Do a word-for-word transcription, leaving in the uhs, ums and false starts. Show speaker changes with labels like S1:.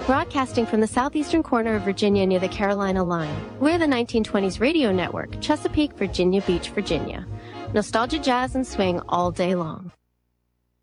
S1: Broadcasting from the southeastern corner of Virginia near the Carolina line. We're the nineteen twenties radio network, Chesapeake, Virginia Beach, Virginia. Nostalgia, jazz, and swing all day long.